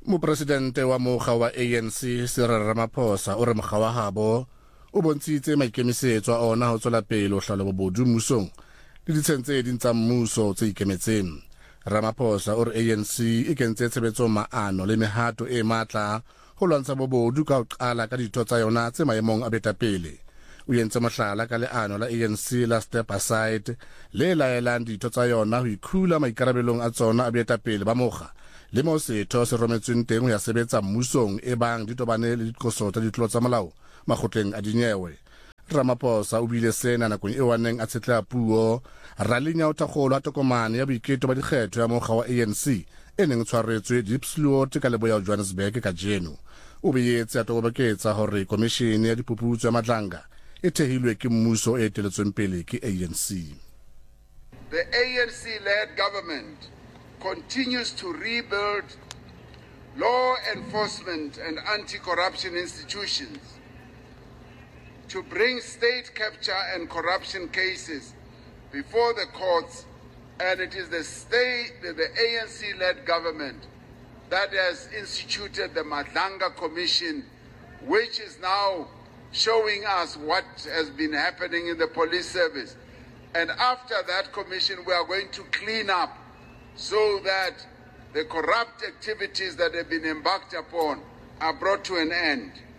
Mopresidente wa mokga wa ANC Cyril Ramaphosa o re mokga wa habo o bontshitse maikemisetso a ona ho tswela pele ho hlala bobodu mmusong le ditshentse ding tsa mmuso tse ikemetseng. Ramaphosa o re ANC e kentse tshebetso maano le mehato e matla ho lwantsha bobodu ka ho qala ka ditho tsa yona tse maemong a betapele. O entse mohlala ka leano la ANC la Step Aside le laelang ditho tsa yona ho ikhula maikarabelong a tsona a betapele ba mokga le mo setho se rometsweng teng ho ya sebetsa mmusong e bang di tobane le dikoso tsa ditlolo tsa molao makgotleng a dinyewe. Ramaphosa o bile sena nakong eo a neng a tshetleha puo ralinya o thakgolo a tokomane ya boiketo ba dikgetho ya mokga wa ANC e neng tshwaretswe Diepsloot ka leboya Johannesburg ka jeno. O boetse a toboketsa hore komishene ya diphuputso ya Madlanga e thehilwe ke mmuso e eteletsweng pele ke ANC. The ANC-led government continues to rebuild law enforcement and anti-corruption institutions to bring state capture and corruption cases before the courts, and it is the ANC-led government that has instituted the Madlanga Commission, which is now showing us what has been happening in the police service. And after that commission, we are going to clean up so that the corrupt activities that have been embarked upon are brought to an end.